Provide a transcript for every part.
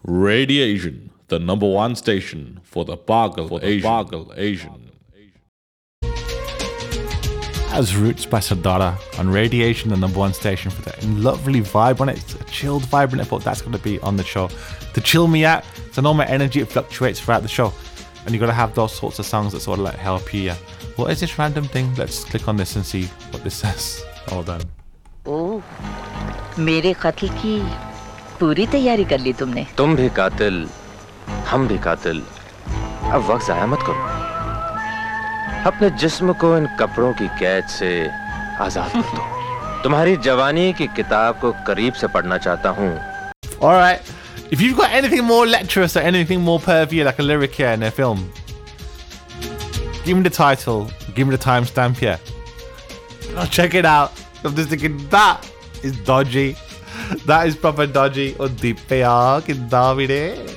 Radiation, the number one station for the Bagal Asian. As Roots by Sardara on Radiation, the number one station for the lovely vibe on it. It's a chilled vibe, and I thought that's going to be on the show to chill me out. So I know my energy, it fluctuates throughout the show, and you got to have those sorts of songs that sort of like help you. What is this random thing? Let's click on this and see what this says. Hold on. Oh, मेरे कत्ल की पूरी तैयारी कर ली तुमने? तुम भी कातिल, हम भी कातिल। अब वक्त ज़ाया मत करो। अपने जिस्म को इन कपड़ों की कैद से आजाद कर दो। तुम्हारी जवानी की किताब को करीब से पढ़ना चाहता हूँ। All right, if you've got anything more lecherous or anything more pervy like a lyric here in a film, give me the title, give me the timestamp here. I'll check it out. I'm just thinking that is dodgy. That is proper dodgy. Oh, deep Davide.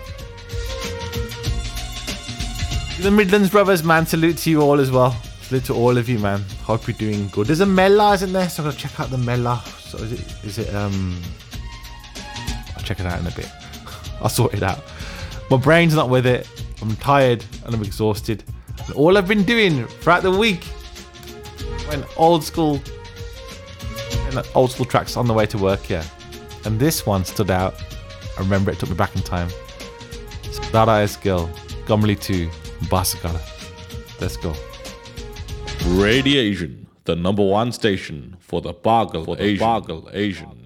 The Midlands brothers, man, salute to you all as well. Salute to all of you, man. Hope you're doing good. There's a Mela, isn't there? So I'm gonna check out the Mela. So is it I'll check it out in a bit. I'll sort it out. My brain's not with it. I'm tired and I'm exhausted. And all I've been doing throughout the week, when old school tracks on the way to work, yeah. And this one stood out. I remember it took me back in time. Dada is Girl, Gomli 2, Basakala. Let's go. Radiation, the number one station for the Bagal Asian.